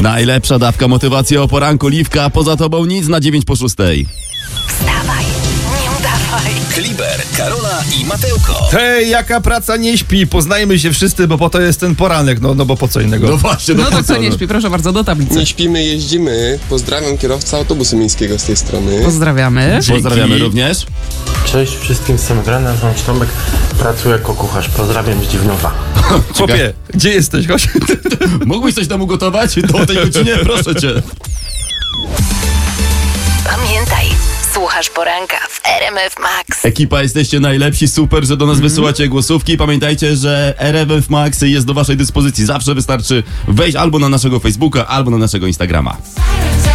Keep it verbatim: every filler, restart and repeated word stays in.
Najlepsza dawka motywacji o poranku, Liwka, poza tobą nic na dziewięć po szóstej. Wstawaj, nie udawaj. Kliber, Karola i Matełko. Hej, jaka praca nie śpi? Poznajmy się wszyscy, bo po to jest ten poranek. No, no bo po co innego? No właśnie, no, No to co nie śpi, proszę bardzo, do tablicy. Nie śpimy, jeździmy. Pozdrawiam kierowcę autobusu miejskiego z tej strony. Pozdrawiamy. Pozdrawiamy również. Cześć wszystkim, jestem Ren, nazywam się Tomek, pracuję jako kucharz, pozdrawiam z Dziwnowa. Chłopie, gdzie jesteś? Chodź. Mógłbyś coś tam ugotować do tej godzinie? Proszę cię. Pamiętaj, słuchasz poranka w R M F Max. Ekipa, jesteście najlepsi, super, że do nas wysyłacie głosówki. Pamiętajcie, że R M F Max jest do waszej dyspozycji. Zawsze wystarczy wejść albo na naszego Facebooka, albo na naszego Instagrama.